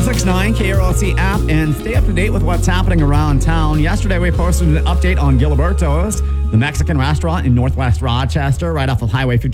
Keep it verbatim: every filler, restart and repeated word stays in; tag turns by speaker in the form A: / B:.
A: sixty-nine K R L C app and stay up to date with what's happening around town. Yesterday, we posted an update on Giliberto's, the Mexican restaurant in Northwest Rochester, right off of Highway fifty.